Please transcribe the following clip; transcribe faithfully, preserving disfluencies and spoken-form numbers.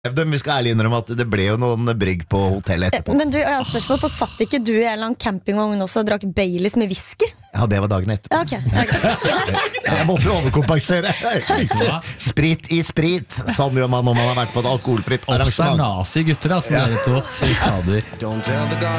Vi skal ærlig innrømme at det ble jo noen brygg på hotellet etterpå. Men du, jeg har spørsmål, for satt ikke du i en eller annen campingvogn også og drakk Baileys med whisky? Ja, det var dagen etterpå. Ja, ok, okay. Jeg måtte overkompensere. Sprit i sprit. Sånn gjør man når man har vært på et alkoholfritt arrangement. Obsternasi gutter, altså, dere to. Fy fader.